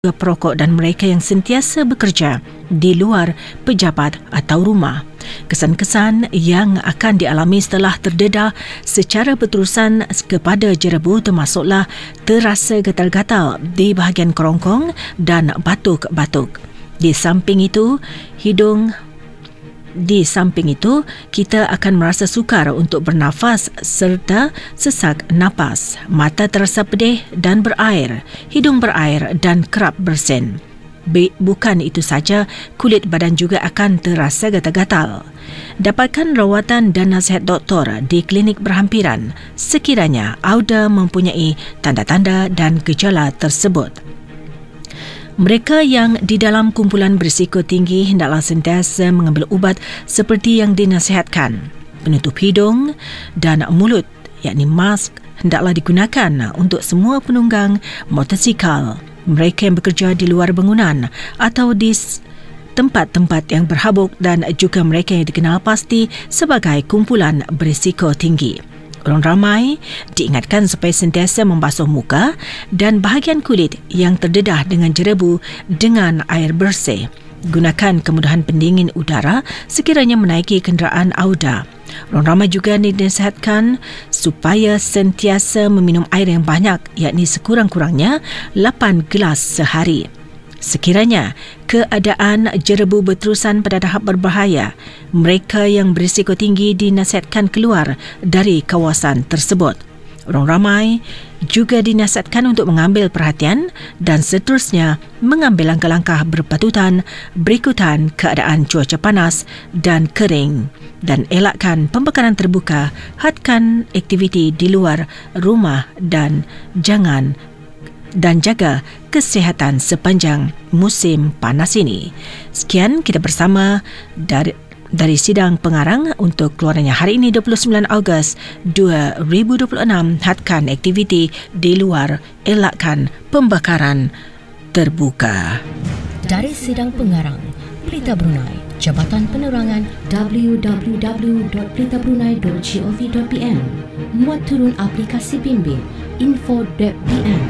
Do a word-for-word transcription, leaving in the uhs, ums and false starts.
perokok dan mereka yang sentiasa bekerja di luar pejabat atau rumah. Kesan-kesan yang akan dialami setelah terdedah secara berterusan kepada jerebu termasuklah terasa gatal-gatal di bahagian kerongkong dan batuk-batuk. Di samping itu, hidung Di samping itu, kita akan merasa sukar untuk bernafas serta sesak napas. Mata terasa pedih dan berair, hidung berair dan kerap bersin. Bukan itu saja, kulit badan juga akan terasa gatal-gatal. Dapatkan rawatan dan nasihat doktor di klinik berhampiran sekiranya anda mempunyai tanda-tanda dan gejala tersebut. Mereka yang di dalam kumpulan berisiko tinggi hendaklah sentiasa mengambil ubat seperti yang dinasihatkan. Penutup hidung dan mulut, yakni mask, hendaklah digunakan untuk semua penunggang motosikal, mereka yang bekerja di luar bangunan atau di tempat-tempat yang berhabuk dan juga mereka yang dikenal pasti sebagai kumpulan berisiko tinggi. Orang ramai diingatkan supaya sentiasa membasuh muka dan bahagian kulit yang terdedah dengan jerebu dengan air bersih. Gunakan kemudahan pendingin udara sekiranya menaiki kenderaan anda. Orang ramai juga dinasihatkan supaya sentiasa meminum air yang banyak, yakni sekurang-kurangnya lapan gelas sehari. Sekiranya keadaan jerebu berterusan pada tahap berbahaya, mereka yang berisiko tinggi dinasihatkan keluar dari kawasan tersebut. Orang ramai juga dinasihatkan untuk mengambil perhatian dan seterusnya mengambil langkah-langkah berpatutan berikutan keadaan cuaca panas dan kering dan elakkan pembakaran terbuka, hadkan aktiviti di luar rumah dan jangan dan jaga kesihatan sepanjang musim panas ini. Sekian kita bersama dari dari sidang pengarang untuk keluarannya hari ini dua puluh sembilan Ogos dua ribu dua puluh enam. Hadkan aktiviti di luar, elakkan pembakaran terbuka. Dari sidang pengarang Pelita Brunei, Jabatan Penerangan w w w dot pelita brunei dot gov dot p m. Muat turun aplikasi bimbit info dot p m.